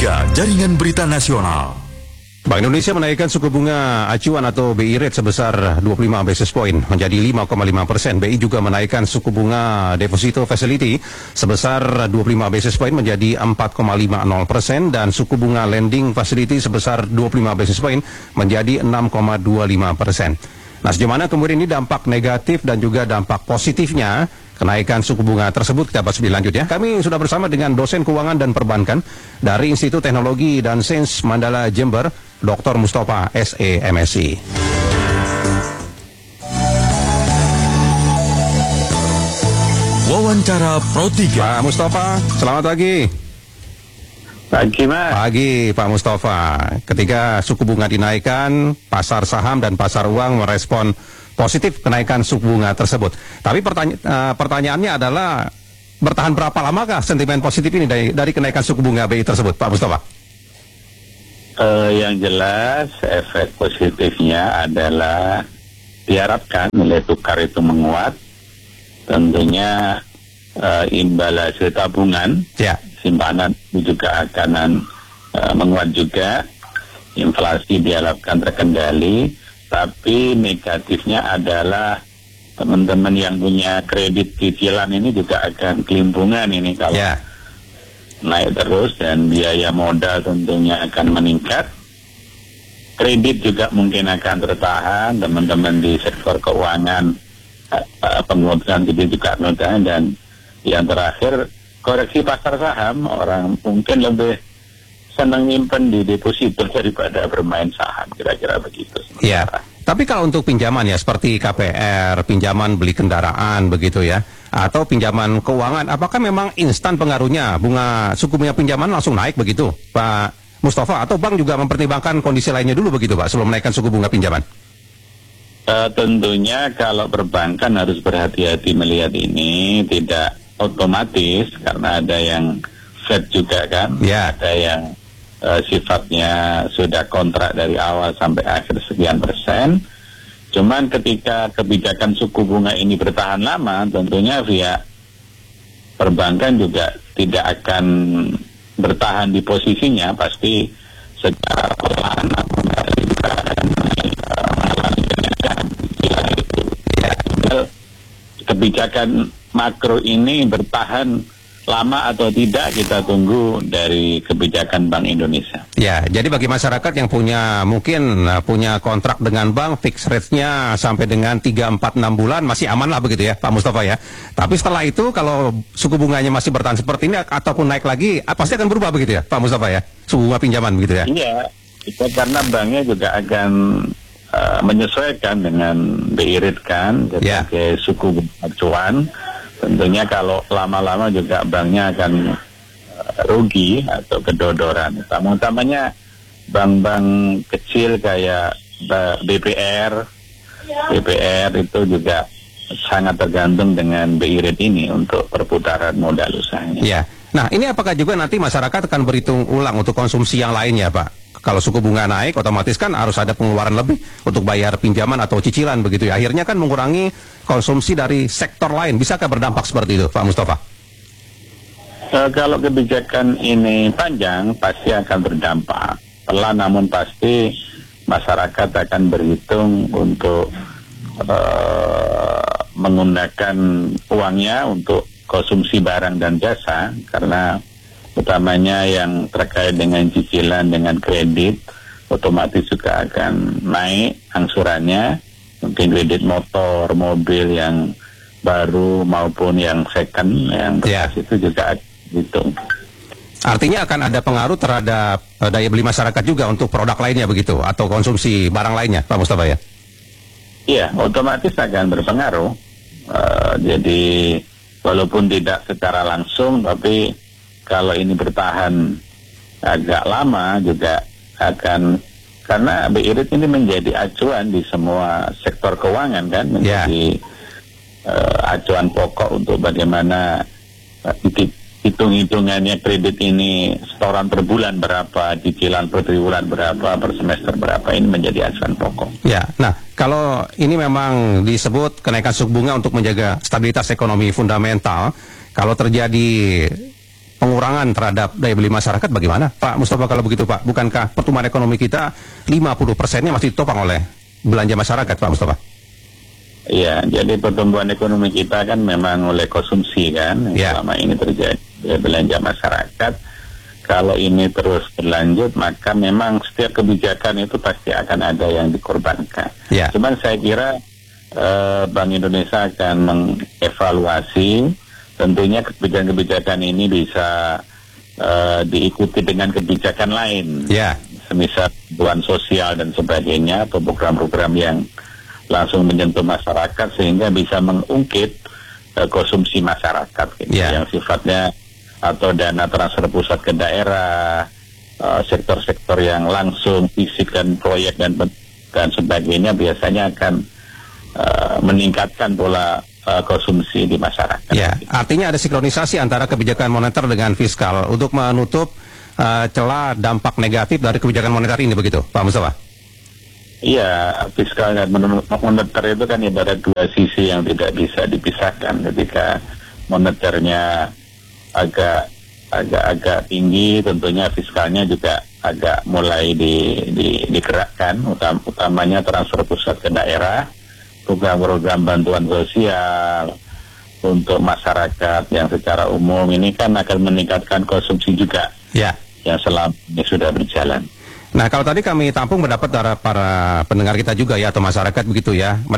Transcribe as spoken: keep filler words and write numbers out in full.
tiga Jaringan Berita Nasional. Bank Indonesia menaikkan suku bunga acuan atau B I rate sebesar dua puluh lima basis point menjadi lima koma lima persen. B I juga menaikkan suku bunga deposito facility sebesar dua puluh lima basis point menjadi empat koma lima nol persen dan suku bunga lending facility sebesar dua puluh lima basis point menjadi enam koma dua lima persen. Nah, sejauh mana kemudian ini dampak negatif dan juga dampak positifnya kenaikan suku bunga tersebut, kita bahas lebih lanjut ya. Kami sudah bersama dengan dosen keuangan dan perbankan dari Institut Teknologi dan Sains Mandala Jember, Doktor Mustafa S E M Si. Wawancara Pro tiga. Pak Mustafa, selamat pagi. Pagi, Mas. Pagi, Pak Mustafa. Ketika suku bunga dinaikkan, pasar saham dan pasar uang merespon positif kenaikan suku bunga tersebut. Tapi pertanya uh, pertanyaannya adalah, bertahan berapa lamakah sentimen positif ini dari, dari kenaikan suku bunga B I tersebut, Pak Mustafa? Uh, yang jelas, efek positifnya adalah diharapkan nilai tukar itu menguat. Tentunya uh, imbal hasil tabungan, ya, simpanan itu juga akan uh, menguat juga. Inflasi diharapkan terkendali. Tapi negatifnya adalah teman-teman yang punya kredit cicilan ini juga akan kelimpungan ini kalau yeah. naik terus, dan biaya modal tentunya akan meningkat. Kredit juga mungkin akan tertahan, teman-teman di sektor keuangan, penguatan kredit juga tertahan, dan yang terakhir koreksi pasar saham, orang mungkin lebih senang nyimpen di deposito daripada bermain saham, kira-kira begitu. Iya, tapi kalau untuk pinjaman ya seperti K P R, pinjaman beli kendaraan begitu ya, atau pinjaman keuangan, apakah memang instan pengaruhnya bunga suku bunga pinjaman langsung naik begitu, Pak Mustafa? Atau bank juga mempertimbangkan kondisi lainnya dulu begitu, Pak, sebelum menaikkan suku bunga pinjaman? Uh, tentunya kalau perbankan harus berhati-hati melihat ini, tidak otomatis karena ada yang Fed juga kan, yeah. ada yang Uh, sifatnya sudah kontrak dari awal sampai akhir sekian persen. Cuman ketika kebijakan suku bunga ini bertahan lama, tentunya via perbankan juga tidak akan bertahan di posisinya, pasti secara perlahan juga akan mengalami kenaikan itu. Kebijakan makro ini bertahan lama atau tidak, kita tunggu dari kebijakan Bank Indonesia. Ya, jadi bagi masyarakat yang punya mungkin punya kontrak dengan bank, fixed rate-nya sampai dengan tiga, empat, enam bulan masih aman lah begitu ya, Pak Mustafa ya. Tapi setelah itu kalau suku bunganya masih bertahan seperti ini ataupun naik lagi, pasti akan berubah begitu ya, Pak Mustafa ya, suku bunga pinjaman begitu ya. Iya, itu karena banknya juga akan uh, menyesuaikan dengan B I rate kan, sebagai yeah. suku bunga acuan. Tentunya kalau lama-lama juga banknya akan uh, rugi atau kedodoran. Utama-utamanya bank-bank kecil kayak B P R, B P R itu juga sangat tergantung dengan B I rate ini untuk perputaran modal usahanya. Ya. Nah, ini apakah juga nanti masyarakat akan berhitung ulang untuk konsumsi yang lainnya, Pak? Kalau suku bunga naik, otomatis kan harus ada pengeluaran lebih untuk bayar pinjaman atau cicilan begitu ya. Akhirnya kan mengurangi konsumsi dari sektor lain. Bisakah berdampak seperti itu, Pak Mustafa? Uh, kalau kebijakan ini panjang, pasti akan berdampak. Pelan namun pasti masyarakat akan berhitung untuk uh, menggunakan uangnya untuk konsumsi barang dan jasa, karena utamanya yang terkait dengan cicilan, dengan kredit, otomatis juga akan naik angsurannya. Mungkin kredit motor, mobil yang baru maupun yang second, yang bekas yeah. itu juga hitung. Artinya akan ada pengaruh terhadap uh, daya beli masyarakat juga untuk produk lainnya begitu, atau konsumsi barang lainnya, Pak Mustafa ya? Iya, otomatis akan berpengaruh. Uh, jadi walaupun tidak secara langsung, tapi kalau ini bertahan agak lama juga akan, karena B I rate ini menjadi acuan di semua sektor keuangan kan, menjadi yeah. uh, acuan pokok untuk bagaimana uh, hitung-hitungannya kredit ini, setoran per bulan berapa, cicilan per triwulan berapa, per semester berapa, ini menjadi acuan pokok. Ya, nah kalau ini memang disebut kenaikan suku bunga untuk menjaga stabilitas ekonomi fundamental, kalau terjadi pengurangan terhadap daya beli masyarakat bagaimana Pak Mustafa kalau begitu Pak? Bukankah pertumbuhan ekonomi kita lima puluh persennya masih ditopang oleh belanja masyarakat Pak Mustafa? Iya, jadi pertumbuhan ekonomi kita kan memang oleh konsumsi kan, yang Ya. selama ini terjadi oleh belanja masyarakat. Kalau ini terus berlanjut, maka memang setiap kebijakan itu pasti akan ada yang dikorbankan. Ya. Cuman saya kira eh, Bank Indonesia akan mengevaluasi, tentunya kebijakan-kebijakan ini bisa eh, diikuti dengan kebijakan lain. Ya. Semisal bantuan sosial dan sebagainya, atau program-program yang langsung menyentuh masyarakat sehingga bisa mengungkit uh, konsumsi masyarakat gitu, Yeah. yang sifatnya atau dana transfer pusat ke daerah, uh, sektor-sektor yang langsung fisik dan proyek dan dan sebagainya biasanya akan uh, meningkatkan pola uh, konsumsi di masyarakat. Ya, artinya ada sinkronisasi antara kebijakan moneter dengan fiskal untuk menutup uh, celah dampak negatif dari kebijakan moneter ini begitu Pak Mustafa? Iya, fiskal dan moneter itu kan ibarat dua sisi yang tidak bisa dipisahkan. Ketika moneternya agak agak agak tinggi, tentunya fiskalnya juga agak mulai di, di, digerakkan. Utam, utamanya transfer pusat ke daerah, program-program bantuan sosial untuk masyarakat yang secara umum ini kan akan meningkatkan konsumsi juga. Ya. Yang selama ini sudah berjalan. Nah, kalau tadi kami tampung mendapat dari para pendengar kita juga ya atau masyarakat begitu ya.